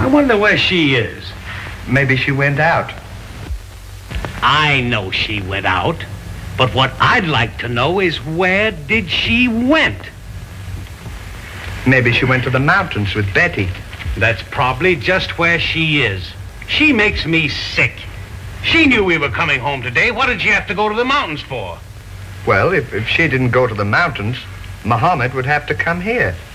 I wonder where she is. Maybe she went out. I know she went out. But what I'd like to know is where did she went? Maybe she went to the mountains with Betty. That's probably just where she is. She makes me sick. She knew we were coming home today. What did she have to go to the mountains for? Well, if she didn't go to the mountains, Muhammad would have to come here.